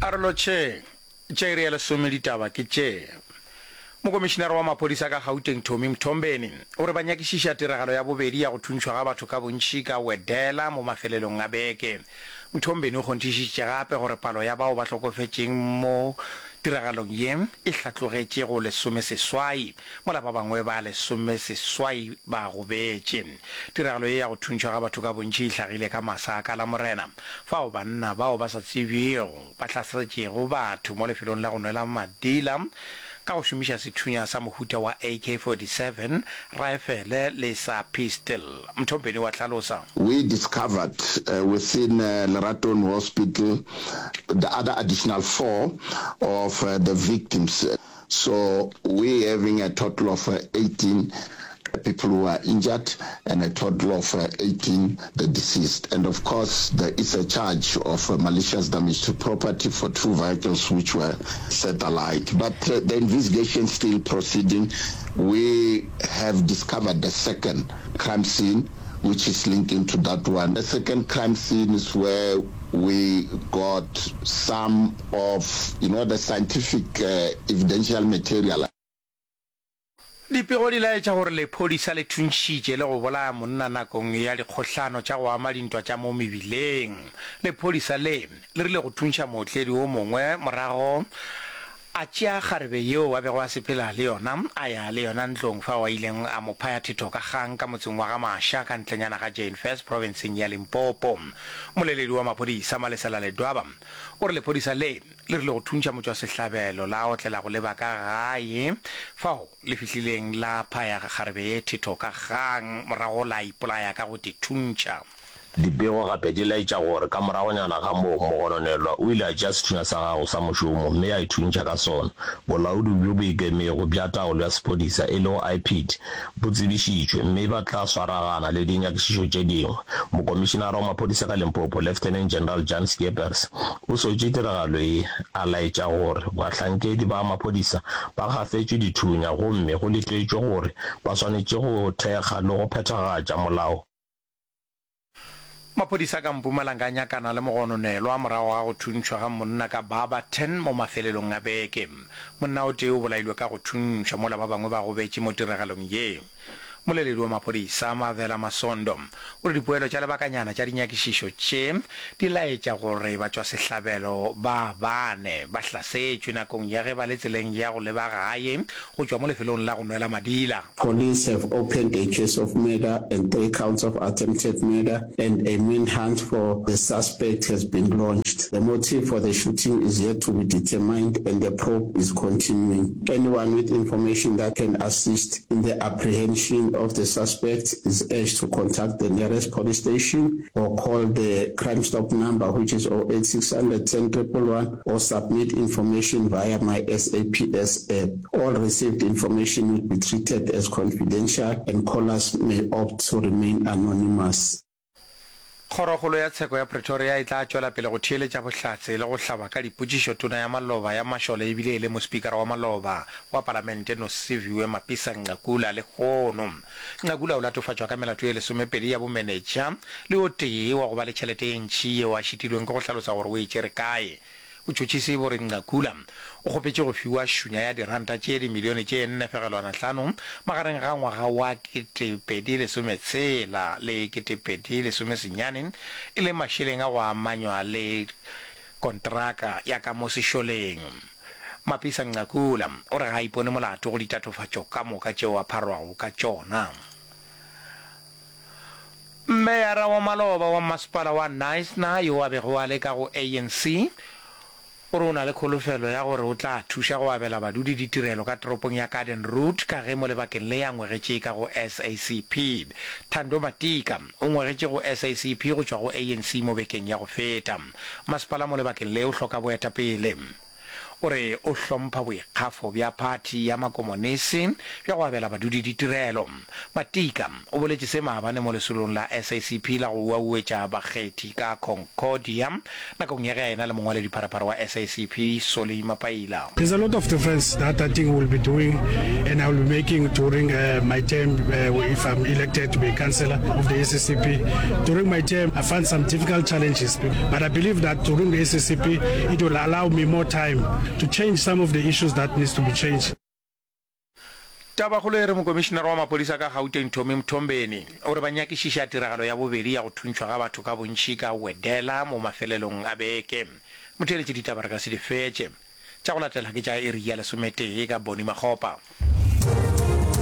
Arloche, Jerry Elsome ditaba ke tše. Mokomishenara wa maphodisa ka Gauteng Tommy Mthombeni o re ba nyakishisha tiragalo ya bobedi ya go thuntshwa ga batho ka bontši ka wedela mo mafelelong a beke. Mthombeni o kgonthišitše gape gore palo ya bao ba hlokofetšeng mo tiragalong ye e hlatlogetše go 18 mola ba bangwe ba 18 ba gobetše. Tiragalo ye ya go thuntšwa ga batho ka bontši e hlagile ka Masaka la Morena fao banna bao ba sa tsebego ba hlasetšego batho mo lefelong la go nwela madila ka go šomiša sethunya sa mohuta wa AK-47 rifle le sa pistol. Mthombeni wa hlalosa. We discovered within Leraton Hospital the other additional 4 of the victims. So we having a total of 18 people who are injured and a total of 18 the deceased. And of course, there is a charge of malicious damage to property for 2 vehicles which were set alight. But the investigation still proceeding. We have discovered the second crime scene which is linking to that one. The second crime scene is where we got some of, the scientific evidential material. Dipego di laetša gore lephodisa le thuntšitše le go bolaya monna nakong ya dikgohlano tša go ama dintwa tša mo mebileng. Lephodisa le rile go thuntša mootledi o mongwe morago a tšea kgarebe yeo a bego a sepela le yona a ya le yona ntlong fa wa ileng a mo phaya thetho ka kgang ka motseng wa ga Masha ka ntlenyana ga Jane First provinceng ya Limpopo. Moleledi wa maphodisa Malesela Ledwaba o re lephodisa le rile go thuntša motšwa sehlabelo la otlela go leba ka gae fao le fihlileng la phaya kgarebe ye thetho ka kgang morago la ipolaya ka go thuntša. Dipego gape di laetša gore ka moragonyana ga mogononelwa o ile a tšea sethunya sa gago sa mošomo mme a ithuntša ka sona. Bolaodi bjo bo ikemego bja taolo ya sephodisa e le go IPID bo tsebišitšwe mme ba tla swaragana le dinyakišišo tše dingwe. Mokomišenara wa maphodisa ka Limpopo Lieutenant General Jan Skeepers o sotše tiragalo e a laetša gore bahlankedi ba maphodisa ba gafetšwe dithunya gomme go letletšwe gore ba swanetše go thekga le go phethagatša molao. Maphodisa ka Mpumalanga nyakana le mogononelwa morago ga go thuntšhwa ga monna ka Baba 10 mo mafelelong a beke. Monna o tee o bolailwe ka go thuntšhwa mola ba bangwe ba gobetše mo tiragalong ye. Moleledi wa maphodisa Mavela Masondo o re dipoelo tša lebakanyana tša dinyakišišo tše di laetša gore ba tšwa sehlabelo ba bane ba hlasetšwe nakong ya ge ba le tseleng ya go leba gae go tšwa mo lefelong la go nwela madila. Police have opened a case of murder and 3 counts of attempted murder, and a manhunt for the suspect has been launched. The motive for the shooting is yet to be determined and the probe is continuing. Anyone with information that can assist in the apprehension of the suspect is urged to contact the nearest police station or call the Crime Stop number, which is 08600 10 or submit information via my SAPS app. All received information will be treated as confidential and callers may opt to remain anonymous. Kgorokgolo ya tsheko ya Pretoria e tla tšwela pele go theeletša bohlatse le go hlaba ka dipotšišo tona ya maloba ya Mashole ebile le mospikara wa maloba wa palamente Nosiviwe Mapisa Nqakula le kgono. Nqakula o latofatšwa ka melato e 12 ya bomenetša le o tee wa go ba le tšhelete e ntši yeo a šitilweng ke go hlalosa gore o e tšere kae. O tšotšise bore Nqakula o kgopetše go fiwa šunya ya diranta tše dimilione tše 4.5 magareng ga ngwaga wa 2016 le 2019 e le mašeleng a go amanywa le kontraka ya ka mo sešoleng. Mapisa Nqakula o re ga ipone molato go ditatofatšo ka moka tšeo a pharwago ka tšona. Mmeyara wa maloba wa masepala wa Knysna yo a bego a le ka go ANC o re o na le kholofelo ya gore o tla thuša go abela badudi ditirelo ka toropong ya Garden Route ka ge mo lebakeng le ya ngwegetše ka go SACP. Thando Matika o ngwegetše go SACP go tšwa go ANC mo bekeng ya go feta. Masepala mo lebakeng le o hloka boetapele. ore o hlompha boikgafo bja party ya makomonisi bja go abela badudi ditirelo. Matika o boletše se maabane mo lesolong la SACP la go uauetša bakgethi ka Concordia nakong ya ge a ena le mongwaledi pharapara wa SACP Solly Mapaila. There's a lot of difference that I think we'll be doing and I will be making during my term if I'm elected to be councillor of the SACP. During my term, I found some difficult challenges, but I believe that during the SACP, it will allow me more time to change some of the issues that needs to be changed. Tabagolo e re mokomishenara wa mapodisa ka Gauteng Tommy Mthombeni o re ba nyakišiša tiragalo ya bobedi ya go thuntšhwa ga batho ka bontši ka Wedela mo mafelelong a beke. Motheletše ditaba re ka se di fetše tša go latela ke tša iri ya 11 ka Boni Magopa.